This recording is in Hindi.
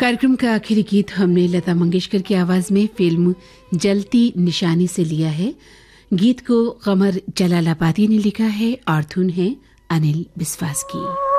कार्यक्रम का आखिरी गीत हमने लता मंगेशकर की आवाज में फिल्म जलती निशानी से लिया है। गीत को कमर जलालाबादी ने लिखा है और धुन है अनिल बिस्वास की।